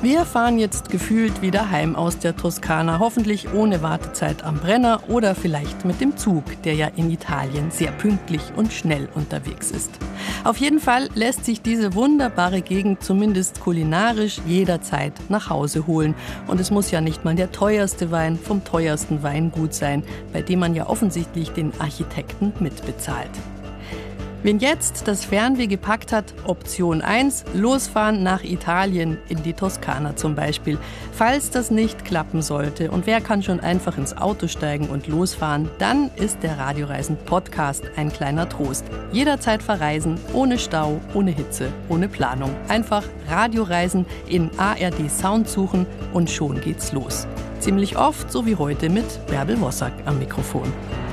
Wir fahren jetzt gefühlt wieder heim aus der Toskana, hoffentlich ohne Wartezeit am Brenner oder vielleicht mit dem Zug, der ja in Italien sehr pünktlich und schnell unterwegs ist. Auf jeden Fall lässt sich diese wunderbare Gegend zumindest kulinarisch jederzeit nach Hause holen. Und es muss ja nicht mal der teuerste Wein vom teuersten Weingut sein, bei dem man ja offensichtlich den Architekten mitbezahlt. Wen jetzt das Fernweh gepackt hat, Option 1, losfahren nach Italien, in die Toskana zum Beispiel. Falls das nicht klappen sollte und wer kann schon einfach ins Auto steigen und losfahren, dann ist der Radioreisen-Podcast ein kleiner Trost. Jederzeit verreisen, ohne Stau, ohne Hitze, ohne Planung. Einfach Radioreisen in ARD Sound suchen und schon geht's los. Ziemlich oft, so wie heute, mit Bärbel Wossack am Mikrofon.